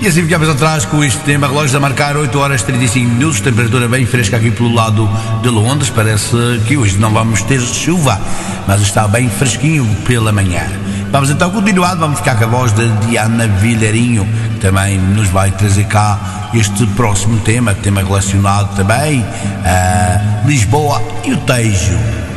E assim ficamos atrás com este tema, relógio a marcar 8 horas e 35 minutos, temperatura bem fresca aqui pelo lado de Londres. Parece que hoje não vamos ter chuva, mas está bem fresquinho pela manhã. Vamos então continuar, vamos ficar com a voz de Diana Vilharinho, que também nos vai trazer cá este próximo tema relacionado também a Lisboa e o Tejo.